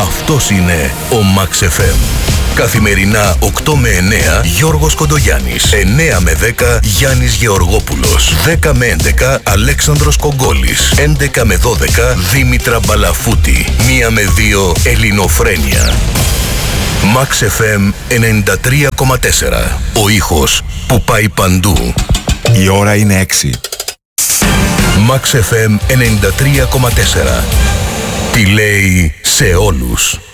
Αυτός είναι ο Max FM. Καθημερινά 8 με 9 Γιώργος Κοντογιάννης, 9 με 10 Γιάννης Γεωργόπουλος, 10 με 11 Αλέξανδρος Κογκόλης, 11 με 12 Δήμητρα Μπαλαφούτη, 1 με 2 Ελληνοφρένεια. Max FM 93,4. Ο ήχος που πάει παντού. Η ώρα είναι 6. Max FM 93,4. Τι λέει σε όλους.